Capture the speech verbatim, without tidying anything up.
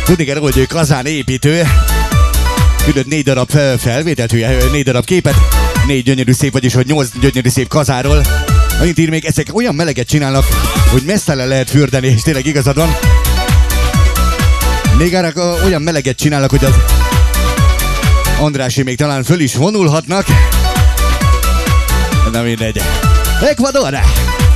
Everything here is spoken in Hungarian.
Tudni kell, hogy ő kazánépítő. Küldött négy darab felvételt, négy darab képet, négy gyönyörű szép, vagyis hogy nyolc gyönyörű szép kazáról. Annyit ír még, ezek olyan meleget csinálnak, hogy messze le lehet fürdeni, és tényleg igazad van. Még arra olyan meleget csinálnak, hogy az Andrási még talán föl is vonulhatnak. Na mindegy. Ecuador!